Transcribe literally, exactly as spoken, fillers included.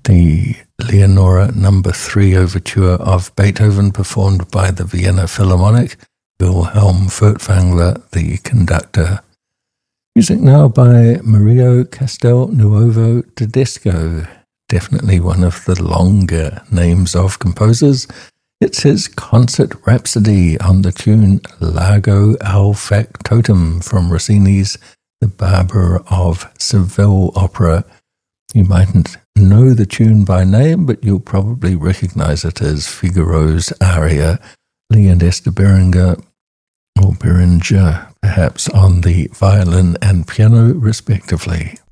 the Leonora Number Three Overture of Beethoven, performed by the Vienna Philharmonic, Wilhelm Furtwängler, the conductor. Music now by Mario Castelnuovo Tedesco, definitely one of the longer names of composers. It's his concert rhapsody on the tune Largo al Factotum from Rossini's The Barber of Seville opera. You mightn't know the tune by name, but you'll probably recognize it as Figaro's aria, Lee and Esther Beringer, or Beringer, perhaps, on the violin and piano, respectively.